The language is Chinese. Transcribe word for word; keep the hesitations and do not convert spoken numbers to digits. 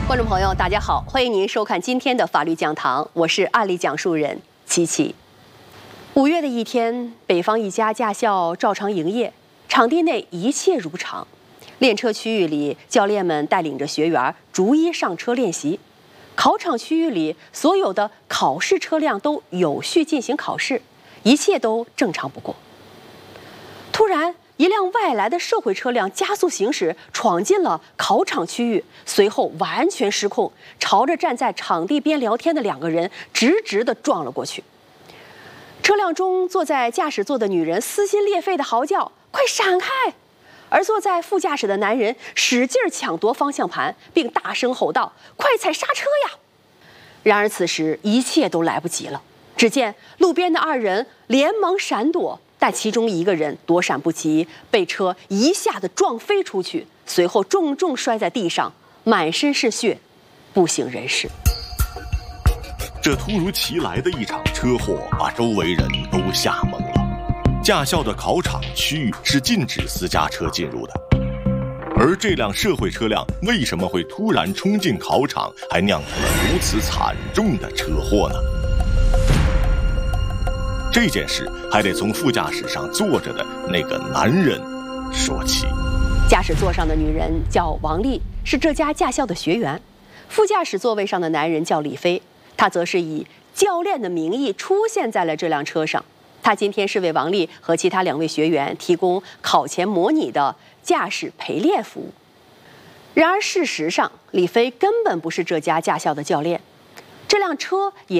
观众朋友，大家好，欢迎您收看今天的法律讲堂，我是案例讲述人琪琪。五月的一天，北方一家驾校照常营业，场地内一切如常。练车区域里，教练们带领着学员逐一上车练习。考场区域里，所有的考试车辆都有序进行考试，一切都正常不过。突然，一辆外来的社会车辆加速行驶，闯进了考场区域，随后完全失控，朝着站在场地边聊天的两个人直直地撞了过去。车辆中坐在驾驶座的女人撕心裂肺地嚎叫：“快闪开！”而坐在副驾驶的男人使劲抢夺方向盘，并大声吼道：“快踩刹车呀！”然而此时一切都来不及了。只见路边的二人连忙闪躲，但其中一个人躲闪不及，被车一下子撞飞出去，随后重重摔在地上，满身是血，不省人事。 这突如其来的一场车祸把周围人都吓懵了。驾校的考场区域是禁止私家车进入的，而这辆社会车辆为什么会突然冲进考场，还酿成了如此惨重的车祸呢？这件事还得从副驾驶上坐着的那个男人说起。 驾驶座上的女人叫王丽，是这家驾校的学员；副驾驶座位上的男人叫李飞，他则是以教练的名义出现在了这辆车上。他今天是为王丽和其他两位学员提供考前模拟的驾驶陪练服务。然而事实上，李飞根本不是这家驾校的教练，这辆车也